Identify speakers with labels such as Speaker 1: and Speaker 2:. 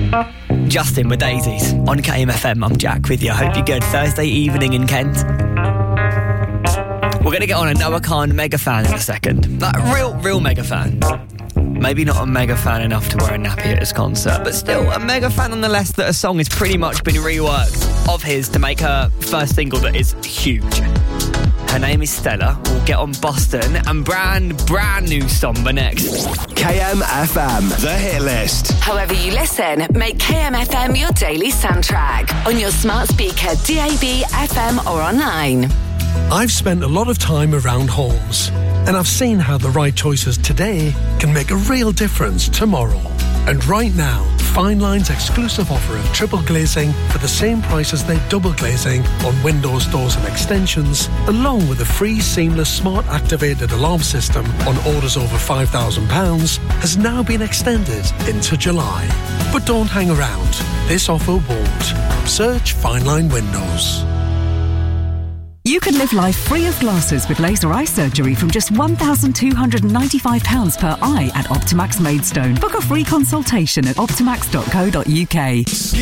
Speaker 1: Justin with Daisies on KMFM. I'm Jack with you. I hope you're good. Thursday evening in Kent. We're going to get on a Noah Khan mega fan in a second. Like real mega fan. Maybe not a mega fan enough to wear a nappy at his concert, but still a mega fan nonetheless that a song has pretty much been reworked of his to make her first single that is huge. Her name is Stella. We'll get on Boston and brand new Samba next.
Speaker 2: KMFM, the hit list.
Speaker 3: However you listen, make KMFM your daily soundtrack on your smart speaker, DAB, FM or online.
Speaker 4: I've spent a lot of time around homes, and I've seen how the right choices today can make a real difference tomorrow. And right now, Fine Line's exclusive offer of triple glazing for the same price as their double glazing on windows, doors and extensions, along with a free seamless smart activated alarm system on orders over £5,000, has now been extended into July. But don't hang around. This offer won't. Search Fine Line Windows.
Speaker 5: You can live life free of glasses with laser eye surgery from just £1,295 per eye at Optimax Maidstone. Book a free consultation at optimax.co.uk.